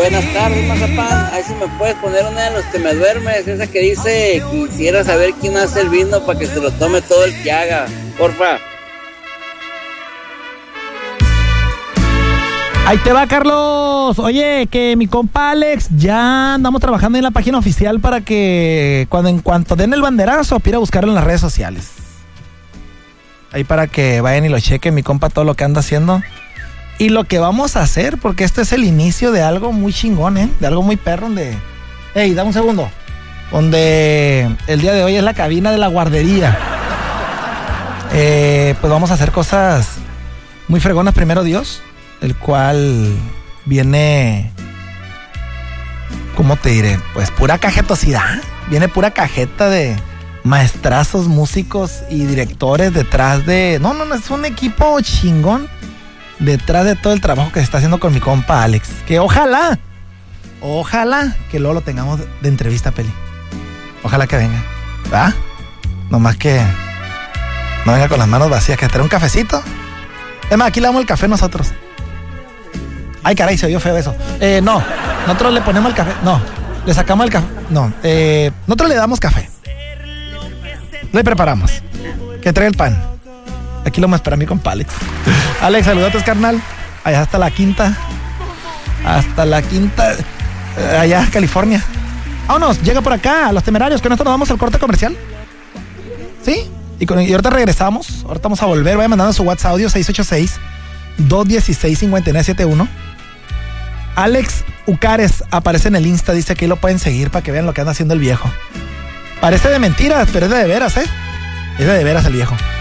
buenas tardes, Mazapán. A ver si me puedes poner una de los que me duermes, esa que dice, quisiera saber quién hace el vino para que se lo tome todo el que haga, porfa. Ahí te va, Carlos. Oye, que mi compa Alex, ya andamos trabajando en la página oficial para que en cuanto den el banderazo, pida buscarlo en las redes sociales. Ahí para que vayan y lo chequen, mi compa, todo lo que anda haciendo. Y lo que vamos a hacer, porque este es el inicio de algo muy chingón, de algo muy perro, donde... Ey, dame un segundo. Donde el día de hoy es la cabina de la guardería. Pues vamos a hacer cosas muy fregonas, primero Dios, el cual viene... ¿Cómo te diré? Pues pura cajetosidad. Viene pura cajeta de maestrazos, músicos y directores detrás de... No, es un equipo chingón detrás de todo el trabajo que se está haciendo con mi compa Alex. Que ojalá que luego lo tengamos de entrevista, Peli. Ojalá que venga, ¿va? Nomás que no venga con las manos vacías, que trae un cafecito. Es más, aquí le damos el café nosotros. Ay, caray, se oyó feo eso. No, nosotros le ponemos el café. No, le sacamos el café. No, nosotros le damos café. Le preparamos. Que trae el pan. Aquí lo vamos a esperar a mi compa Alex. Alex, saludates, carnal. Allá hasta la quinta. Allá, California. Vámonos, llega por acá a Los Temerarios. Con esto nos damos el corte comercial. ¿Sí? Y ahorita regresamos. Ahorita vamos a volver. Vaya mandando su WhatsApp audio 686-216-5971. Alex Ucares aparece en el Insta. Dice que ahí lo pueden seguir para que vean lo que anda haciendo el viejo. Parece de mentiras, pero es de veras, Es de veras el viejo.